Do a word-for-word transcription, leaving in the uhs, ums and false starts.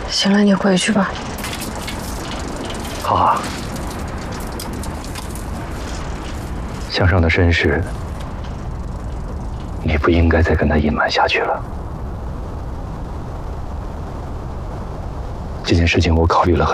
行了，你回去吧。 好啊。向上的身世，你不应该再跟他隐瞒下去了。这件事情我考虑了很。